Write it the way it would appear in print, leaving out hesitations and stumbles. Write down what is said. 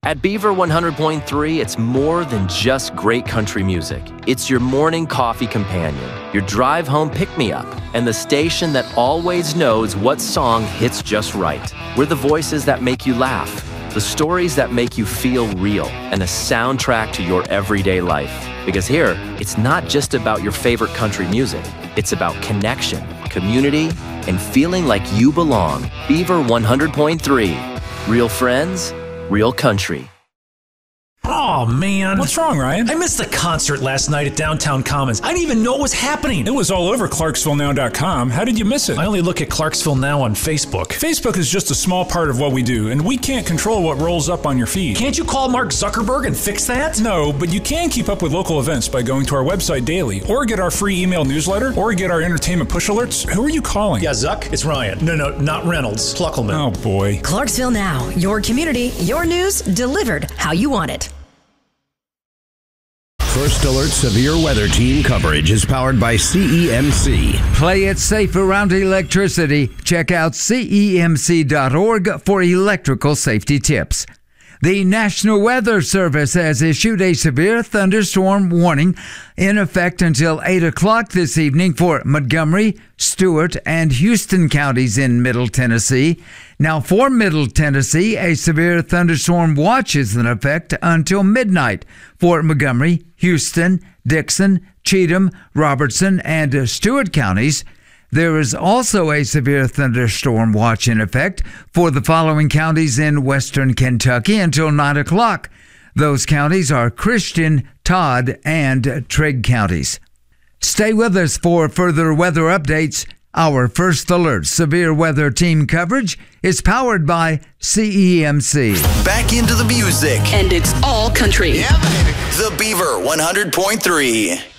At Beaver 100.3, it's more than just great country music. It's your morning coffee companion, your drive home pick-me-up, and the station that always knows what song hits just right. We're the voices that make you laugh, the stories that make you feel real, and a soundtrack to your everyday life. Because here, it's not just about your favorite country music. It's about connection, community, and feeling like you belong. Beaver 100.3. Real friends, real country. Oh, man. What's wrong, Ryan? I missed the concert last night at Downtown Commons. I didn't even know what was happening. It was all over ClarksvilleNow.com. How did you miss it? I only look at Clarksville Now on Facebook. Facebook is just a small part of what we do, and we can't control what rolls up on your feed. Can't you call Mark Zuckerberg and fix that? No, but you can keep up with local events by going to our website daily, or get our free email newsletter, or get our entertainment push alerts. Who are you calling? Yeah, Zuck, it's Ryan. No, not Reynolds. Pluckelman. Oh, boy. Clarksville Now, your community, your news, delivered how you want it. First Alert Severe Weather Team coverage is powered by CEMC. Play it safe around electricity. Check out CEMC.org for electrical safety tips. The National Weather Service has issued a severe thunderstorm warning in effect until 8 o'clock this evening for Montgomery, Stewart, and Houston counties in Middle Tennessee. Now, for Middle Tennessee, a severe thunderstorm watch is in effect until midnight for Montgomery, Houston, Dixon, Cheatham, Robertson, and Stewart counties. There is also a severe thunderstorm watch in effect for the following counties in western Kentucky until 9 o'clock. Those counties are Christian, Todd, and Trigg counties. Stay with us for further weather updates. Our First Alert Severe Weather Team coverage is powered by CEMC. Back into the music. And it's all country. Yeah, baby. The Beaver 100.3.